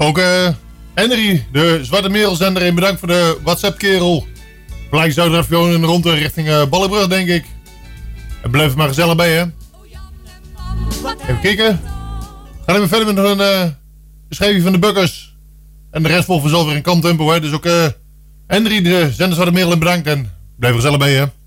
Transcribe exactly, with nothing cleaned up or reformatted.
Ook uh, Henry, de Zwarte Merelzender, en bedankt voor de WhatsApp-kerel. Gelijk zou er even in de ronde richting uh, Ballenbrug, denk ik. En blijf er maar gezellig bij, hè. Even kijken. Gaan we verder met een uh, beschrijving van de Bukkers. En de rest volgt vanzelf weer in kamtempo, hè. Dus ook uh, Henry, de zender Zwarte Merel, bedankt en blijf er gezellig bij, hè.